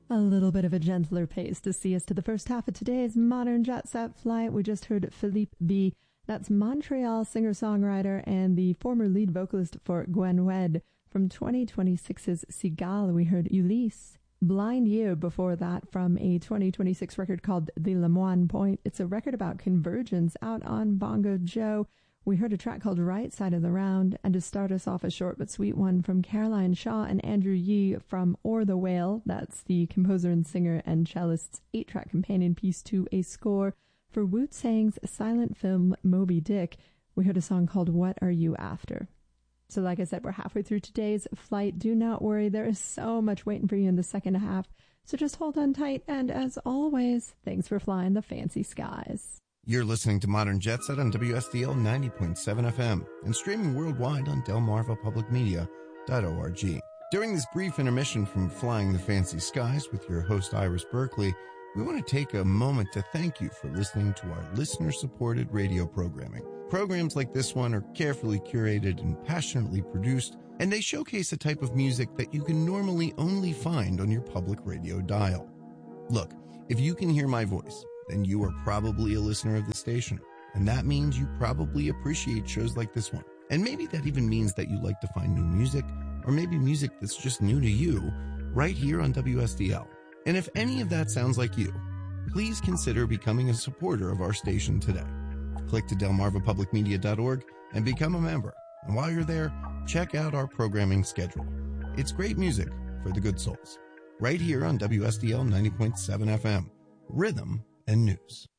A little bit of a gentler pace to see us to the first half of today's Modern Jet Set flight. We just heard Philippe B. That's Montreal singer-songwriter and the former lead vocalist for Gwen Wed. From 2026's Cigale, we heard Ulysse. Blind Year before that from a 2026 record called The Lemoine Point. It's a record about convergence out on Bongo Joe. We heard a track called Right Side of the Round, and to start us off, a short but sweet one from Caroline Shaw and Andrew Yee from Or the Whale. That's the composer and singer and cellist's 8-track companion piece to a score for Wu-Tang's silent film Moby Dick. We heard a song called What Are You After? So like I said, we're halfway through today's flight. Do not worry, there is so much waiting for you in the second half, so just hold on tight, and as always, thanks for flying the fancy skies. You're listening to Modern Jet Set on WSDL 90.7 FM and streaming worldwide on delmarvapublicmedia.org. During this brief intermission from Flying the Fancy Skies with your host Iris Berkeley, we want to take a moment to thank you for listening to our listener-supported radio programming. Programs like this one are carefully curated and passionately produced, and they showcase a type of music that you can normally only find on your public radio dial. Look, if you can hear my voice, then you are probably a listener of the station. And that means you probably appreciate shows like this one. And maybe that even means that you like to find new music, or maybe music that's just new to you, right here on WSDL. And if any of that sounds like you, please consider becoming a supporter of our station today. Click to delmarvapublicmedia.org and become a member. And while you're there, check out our programming schedule. It's great music for the good souls. Right here on WSDL 90.7 FM. Rhythm and News.